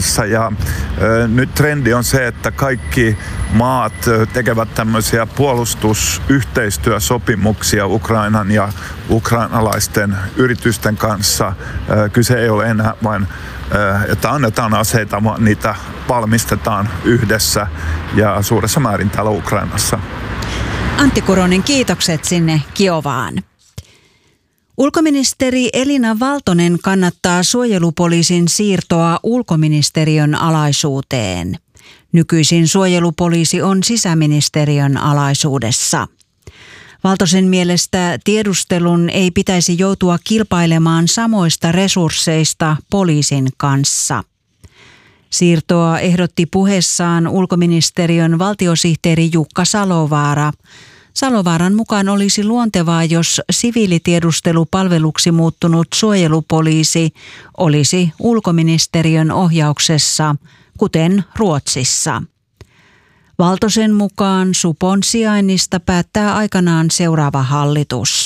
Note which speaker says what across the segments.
Speaker 1: kanssa. Ja nyt trendi on se, että kaikki maat tekevät tämmöisiä puolustusyhteistyösopimuksia Ukrainan ja ukrainalaisten yritysten kanssa. Kyse ei ole enää vain, että annetaan aseita, vaan niitä valmistetaan yhdessä ja suuressa määrin täällä Ukrainassa.
Speaker 2: Antti Kuronen, kiitokset sinne Kiovaan. Ulkoministeri Elina Valtonen kannattaa suojelupoliisin siirtoa ulkoministeriön alaisuuteen. Nykyisin suojelupoliisi on sisäministeriön alaisuudessa. Valtosen mielestä tiedustelun ei pitäisi joutua kilpailemaan samoista resursseista poliisin kanssa. Siirtoa ehdotti puheessaan ulkoministeriön valtiosihteeri Jukka Salovaara. Salovaaran mukaan olisi luontevaa, jos siviilitiedustelupalveluksi muuttunut suojelupoliisi olisi ulkoministeriön ohjauksessa, kuten Ruotsissa. Valtosen mukaan supon sijainnista päättää aikanaan seuraava hallitus.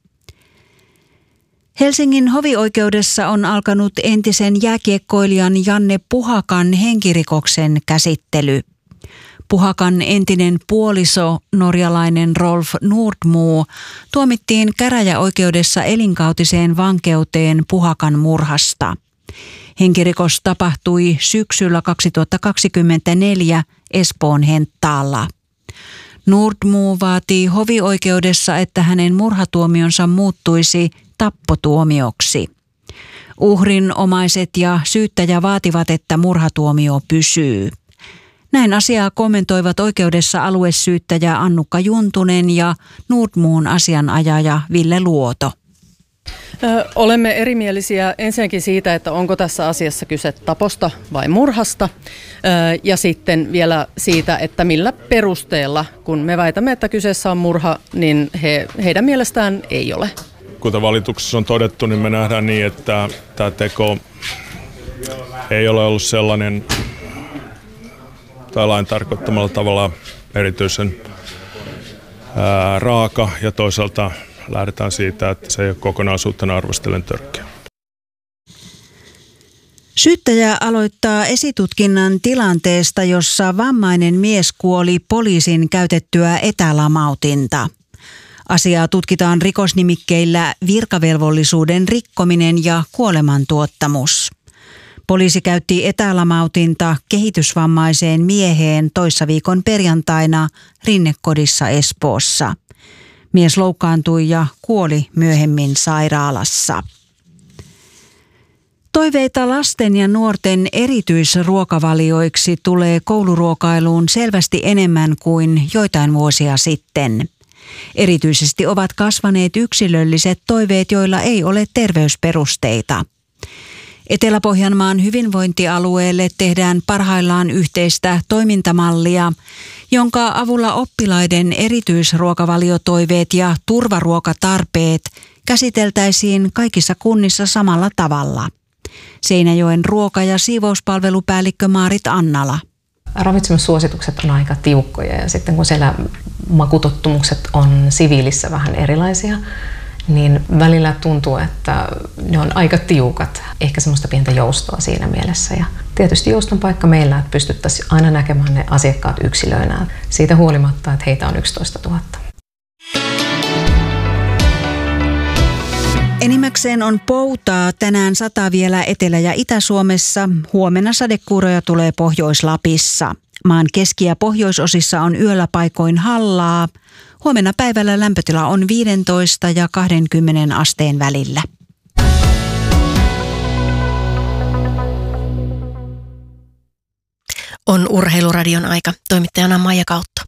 Speaker 2: Helsingin hovioikeudessa on alkanut entisen jääkiekkoilijan Janne Puhakan henkirikoksen käsittely. Puhakan entinen puoliso, norjalainen Rolf Nordmo, tuomittiin käräjäoikeudessa elinkautiseen vankeuteen Puhakan murhasta. Henkirikos tapahtui syksyllä 2024 Espoon Henttaalla. Nordmo vaatii hovioikeudessa, että hänen murhatuomionsa muuttuisi tappotuomioksi. Uhrin omaiset ja syyttäjä vaativat, että murhatuomio pysyy. Näin asiaa kommentoivat oikeudessa aluesyyttäjä Annukka Juntunen ja Nordmoon asianajaja Ville Luoto.
Speaker 3: Olemme erimielisiä ensinnäkin siitä, että onko tässä asiassa kyse taposta vai murhasta, ja sitten vielä siitä, että millä perusteella, kun me väitämme, että kyseessä on murha, niin heidän mielestään ei ole.
Speaker 4: Kuten valituksessa on todettu, niin me nähdään niin, että tämä teko ei ole ollut sellainen tai lain tarkoittamalla tavalla erityisen raaka, ja toisaalta lähdetään siitä, että se ei ole kokonaisuutena arvostellen törkeä.
Speaker 2: Syyttäjä aloittaa esitutkinnan tilanteesta, jossa vammainen mies kuoli poliisin käytettyä etälamautinta. Asiaa tutkitaan rikosnimikkeillä virkavelvollisuuden rikkominen ja kuolemantuottamus. Poliisi käytti etälamautinta kehitysvammaiseen mieheen toissaviikon perjantaina Rinnekodissa Espoossa. Mies loukkaantui ja kuoli myöhemmin sairaalassa. Toiveita lasten ja nuorten erityisruokavalioiksi tulee kouluruokailuun selvästi enemmän kuin joitain vuosia sitten. Erityisesti ovat kasvaneet yksilölliset toiveet, joilla ei ole terveysperusteita. Etelä-Pohjanmaan hyvinvointialueelle tehdään parhaillaan yhteistä toimintamallia, jonka avulla oppilaiden erityisruokavaliotoiveet ja turvaruokatarpeet käsiteltäisiin kaikissa kunnissa samalla tavalla. Seinäjoen ruoka- ja siivouspalvelupäällikkö Maarit Annala.
Speaker 5: Ravitsemussuositukset on aika tiukkoja, ja sitten kun siellä makutottumukset on siviilissä vähän erilaisia, niin välillä tuntuu, että ne on aika tiukat. Ehkä semmoista pientä joustoa siinä mielessä. Ja tietysti jouston paikka meillä, että pystyttäisiin aina näkemään ne asiakkaat yksilöinä. Siitä huolimatta, että heitä on 11 000.
Speaker 2: Enimmäkseen on poutaa. Tänään sataa vielä Etelä- ja Itä-Suomessa. Huomenna sadekuuroja tulee Pohjois-Lapissa. Maan keski- ja pohjoisosissa on yöllä paikoin hallaa. Huomenna päivällä lämpötila on 15 ja 20 asteen välillä.
Speaker 6: On Urheiluradion aika. Toimittajana Maija Kautto.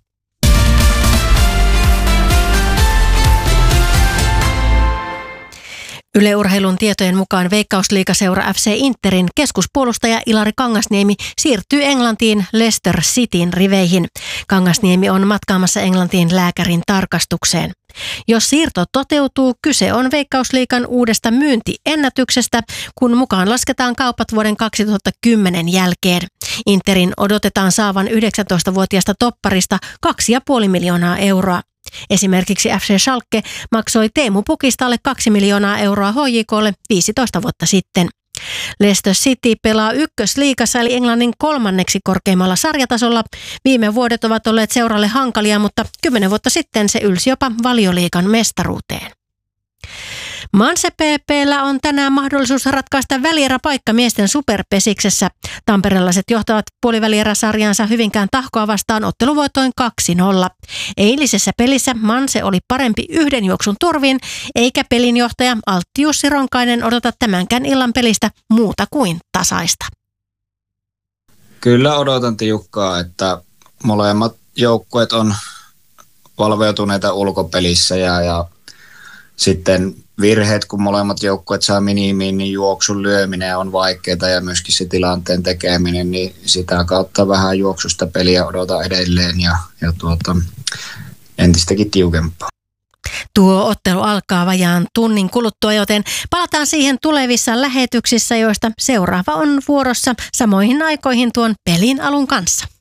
Speaker 6: Yle Urheilun tietojen mukaan Veikkausliigaseura FC Interin keskuspuolustaja Ilari Kangasniemi siirtyy Englantiin Leicester Cityn riveihin. Kangasniemi on matkaamassa Englantiin lääkärin tarkastukseen. Jos siirto toteutuu, kyse on Veikkausliigan uudesta myyntiennätyksestä, kun mukaan lasketaan kaupat vuoden 2010 jälkeen. Interin odotetaan saavan 19-vuotiaasta topparista 2,5 miljoonaa euroa. Esimerkiksi FC Schalke maksoi Teemu Pukista alle 2 miljoonaa euroa HJK:lle 15 vuotta sitten. Leicester City pelaa ykkösliigassa eli Englannin 3. korkeimmalla sarjatasolla. Viime vuodet ovat olleet seuralle hankalia, mutta 10 vuotta sitten se ylsi jopa Valioliigan mestaruuteen. Manse PP:llä on tänään mahdollisuus ratkaista välieräpaikka miesten superpesiksessä. Tamperelaiset johtavat puolivälieräsarjansa Hyvinkään Tahkoa vastaan otteluvoitoin 2-0. Eilisessä pelissä Manse oli parempi 1 juoksun turvin, eikä pelinjohtaja Altti Jussi Ronkainen odota tämänkään illan pelistä muuta kuin tasaista.
Speaker 7: Kyllä odotan tiukkaa, että molemmat joukkueet on valveutuneita ulkopelissä ja sitten virheet, kun molemmat joukkueet saa minimiin, niin juoksun lyöminen on vaikeaa ja myöskin se tilanteen tekeminen, niin sitä kautta vähän juoksusta peliä odotan edelleen ja entistäkin tiukempaa.
Speaker 6: Tuo ottelu alkaa vajaan tunnin kuluttua, joten palataan siihen tulevissa lähetyksissä, joista seuraava on vuorossa samoihin aikoihin tuon pelin alun kanssa.